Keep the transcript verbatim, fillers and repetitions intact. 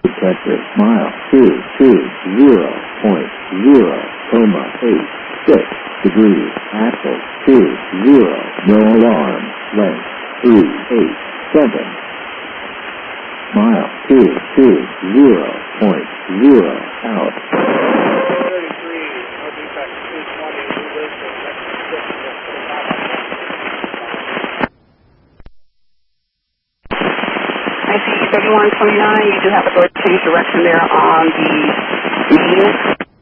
Texas, mile two two zero point zero, coma eight six degrees, axle two zero, no alarm, length three eight seven, mile two two zero point zero, out. thirty-three, no defects, two twenty, reversing, next six, I see thirty-one twenty-nine, you do have a door change direction there on the median.